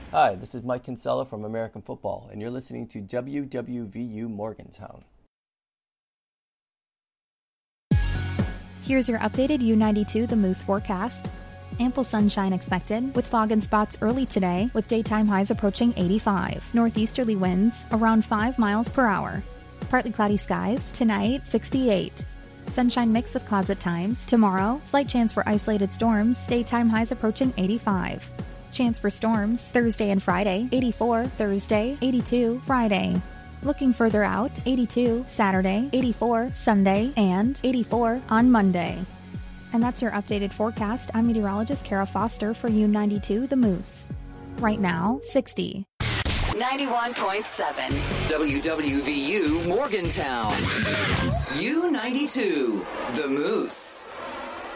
Hi, this is Mike Kinsella from American Football, and you're listening to WWVU Morgantown. Here's your updated U92 The Moose forecast. Ample sunshine expected, with fog and spots early today, with daytime highs approaching 85. Northeasterly winds around 5 miles per hour. Partly cloudy skies, tonight 68. Sunshine mixed with clouds at times. Tomorrow, slight chance for isolated storms, daytime highs approaching 85. Chance for storms Thursday and Friday, 84 Thursday, 82 Friday. Looking further out, 82 Saturday, 84 Sunday, and 84 on Monday. And that's your updated forecast. I'm meteorologist Kara Foster for U92 The Moose. Right now, 60. 91.7 WWVU Morgantown. U92 The Moose.